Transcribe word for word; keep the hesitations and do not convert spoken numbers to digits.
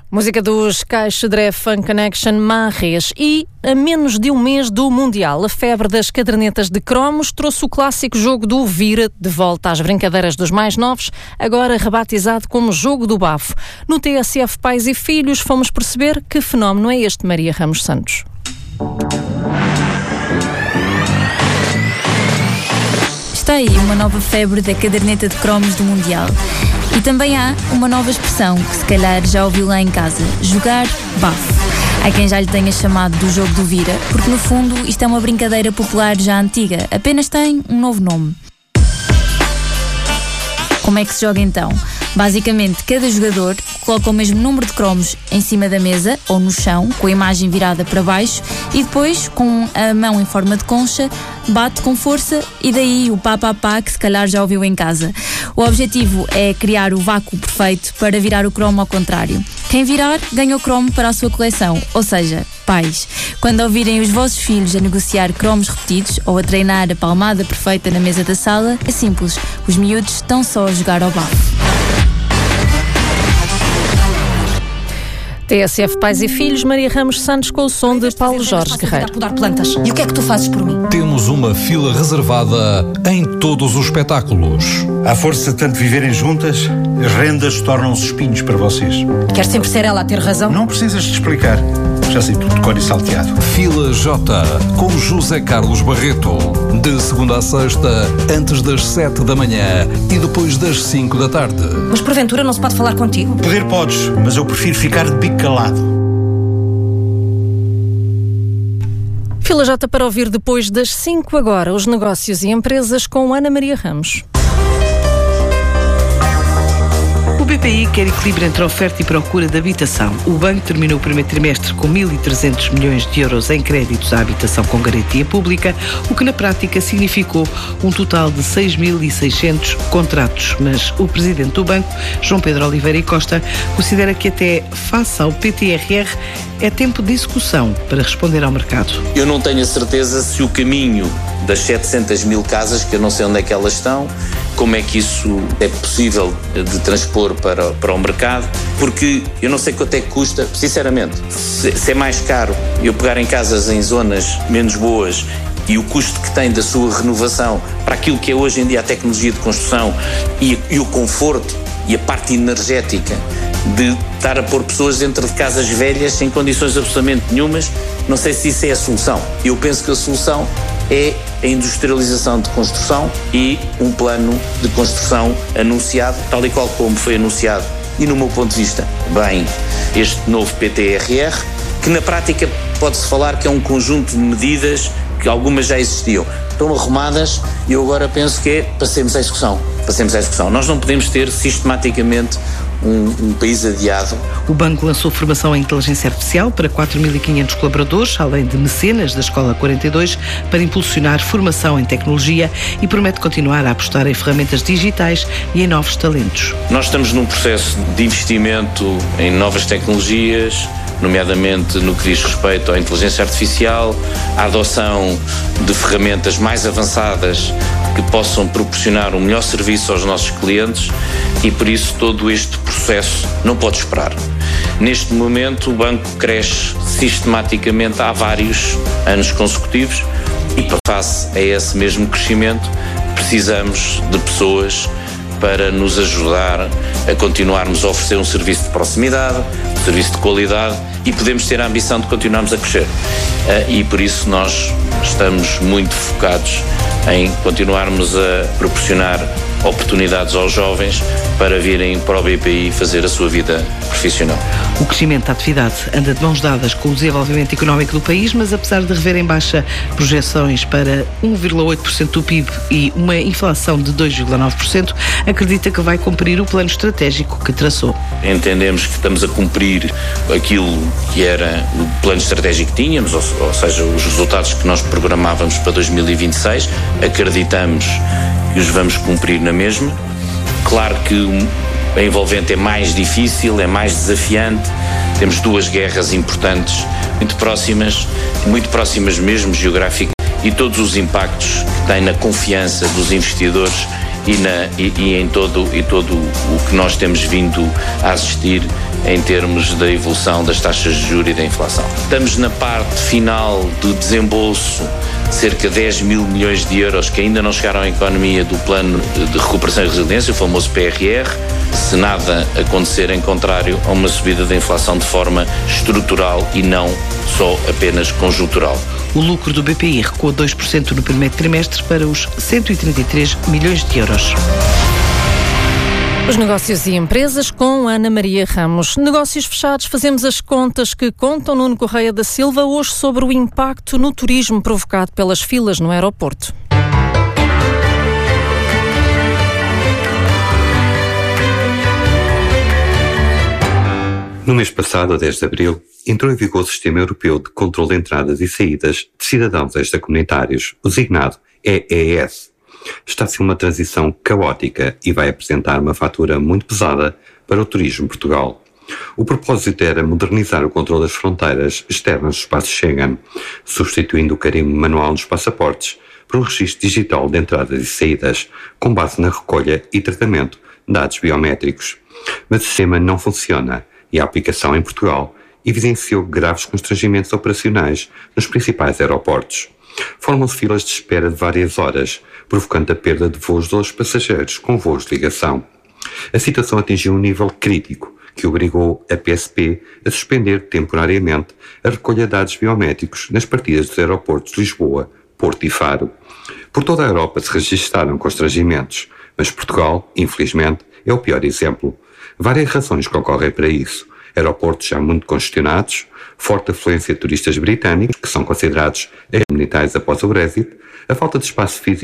Música dos Caixadré Funk Connection Marres. E a menos de um mês do Mundial, a febre das cadernetas de cromos trouxe o clássico jogo do Vira de volta às brincadeiras dos mais novos, agora rebatizado como Jogo do Bafo. No T S F Pais e Filhos fomos perceber que fenómeno é este, Maria Ramos Santos. Está aí uma nova febre da caderneta de cromos do Mundial. E também há uma nova expressão que se calhar já ouviu lá em casa: jogar bafo. Há quem já lhe tenha chamado do jogo do Vira, porque no fundo isto é uma brincadeira popular já antiga, apenas tem um novo nome. Como é que se joga então? Basicamente, cada jogador coloca o mesmo número de cromos em cima da mesa ou no chão, com a imagem virada para baixo, e depois, com a mão em forma de concha, bate com força e daí o pá-pá-pá que se calhar já ouviu em casa. O objetivo é criar o vácuo perfeito para virar o cromo ao contrário. Quem virar, ganha o cromo para a sua coleção, ou seja, pais. Quando ouvirem os vossos filhos a negociar cromos repetidos ou a treinar a palmada perfeita na mesa da sala, é simples, os miúdos estão só a jogar ao bafo. T S F Pais e Filhos, Maria Ramos Santos com o som de Paulo Jorge Guerreiro. Podar plantas. E o que é que tu fazes por mim? Temos uma fila reservada em todos os espetáculos. À força de tanto viverem juntas, as rendas tornam-se espinhos para vocês. Quer sempre ser ela a ter razão? Não precisas de explicar. Já sei tudo de cor e salteado. Fila J, com José Carlos Barreto. De segunda a sexta, antes das sete da manhã e depois das cinco da tarde. Mas porventura não se pode falar contigo? Poder podes, mas eu prefiro ficar de bico calado. Fila J para ouvir depois das cinco agora, os negócios e empresas com Ana Maria Ramos. O B P I quer equilíbrio entre a oferta e procura de habitação. O banco terminou o primeiro trimestre com mil e trezentos milhões de euros em créditos à habitação com garantia pública, o que na prática significou um total de seis mil e seiscentos contratos. Mas o presidente do banco, João Pedro Oliveira e Costa, considera que até face ao P T R R é tempo de execução para responder ao mercado. Eu não tenho a certeza se o caminho das setecentas mil casas, que eu não sei onde é que elas estão, como é que isso é possível de transpor para, para o mercado, porque eu não sei quanto é que custa, sinceramente, se, se é mais caro eu pegar em casas em zonas menos boas e o custo que tem da sua renovação para aquilo que é hoje em dia a tecnologia de construção e, e o conforto e a parte energética de estar a pôr pessoas dentro de casas velhas sem condições absolutamente nenhumas, não sei se isso é a solução. Eu penso que a solução é a industrialização de construção e um plano de construção anunciado, tal e qual como foi anunciado, e no meu ponto de vista, bem, este novo P T R R, que na prática pode-se falar que é um conjunto de medidas que algumas já existiam, estão arrumadas e eu agora penso que é passemos à execução. Passemos à execução. Nós não podemos ter sistematicamente Um, um país adiado. O banco lançou formação em inteligência artificial para quatro mil e quinhentos colaboradores, além de mecenas da Escola quarenta e dois, para impulsionar formação em tecnologia e promete continuar a apostar em ferramentas digitais e em novos talentos. Nós estamos num processo de investimento em novas tecnologias, nomeadamente no que diz respeito à inteligência artificial, à adoção de ferramentas mais avançadas que possam proporcionar um melhor serviço aos nossos clientes e, por isso, todo este processo não pode esperar. Neste momento, o banco cresce sistematicamente há vários anos consecutivos e, para face a esse mesmo crescimento, precisamos de pessoas para nos ajudar a continuarmos a oferecer um serviço de proximidade, um serviço de qualidade e podemos ter a ambição de continuarmos a crescer. E por isso nós estamos muito focados em continuarmos a proporcionar oportunidades aos jovens para virem para o B P I fazer a sua vida profissional. O crescimento da atividade anda de mãos dadas com o desenvolvimento económico do país, mas apesar de rever em baixa projeções para um vírgula oito por cento do P I B e uma inflação de dois vírgula nove por cento, acredita que vai cumprir o plano estratégico que traçou. Entendemos que estamos a cumprir aquilo que era o plano estratégico que tínhamos, ou, ou seja, os resultados que nós programávamos para dois mil e vinte e seis, acreditamos que os vamos cumprir na mesma. Claro que a envolvente é mais difícil, é mais desafiante, temos duas guerras importantes, muito próximas, muito próximas mesmo geográficamente, e todos os impactos que tem na confiança dos investidores e, na, e, e em todo, e todo o que nós temos vindo a assistir em termos da evolução das taxas de juros e da inflação. Estamos na parte final do desembolso, cerca de dez mil milhões de euros que ainda não chegaram à economia do Plano de Recuperação e Resiliência, o famoso P R R, se nada acontecer em contrário a uma subida da inflação de forma estrutural e não só apenas conjuntural. O lucro do B P I recuou dois por cento no primeiro trimestre para os cento e trinta e três milhões de euros. Os negócios e empresas com Ana Maria Ramos. Negócios fechados, fazemos as contas que contam Nuno Correia da Silva hoje sobre o impacto no turismo provocado pelas filas no aeroporto. No mês passado, a dez de abril, entrou em vigor o Sistema Europeu de Controlo de Entradas e Saídas de Cidadãos Extracomunitários, o designado E E S. Está a ser uma transição caótica e vai apresentar uma fatura muito pesada para o turismo em Portugal. O propósito era modernizar o controle das fronteiras externas do espaço Schengen, substituindo o carimbo manual dos passaportes por um registro digital de entradas e saídas, com base na recolha e tratamento de dados biométricos. Mas o sistema não funciona e a aplicação em Portugal evidenciou graves constrangimentos operacionais nos principais aeroportos. Formam-se filas de espera de várias horas, provocando a perda de voos dos passageiros com voos de ligação. A situação atingiu um nível crítico que obrigou a P S P a suspender temporariamente a recolha de dados biométricos nas partidas dos aeroportos de Lisboa, Porto e Faro. Por toda a Europa se registaram constrangimentos, mas Portugal, infelizmente, é o pior exemplo. Várias razões concorrem para isso. Aeroportos já muito congestionados, forte afluência de turistas britânicos, que são considerados comunitários após o Brexit, a falta de espaço físico